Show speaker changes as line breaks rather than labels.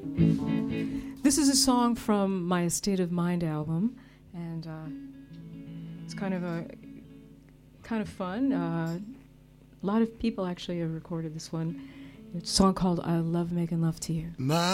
This is a song from my State of Mind album, and it's kind of fun. A lot of people actually have recorded this one. It's a song called "I Love Making Love to You."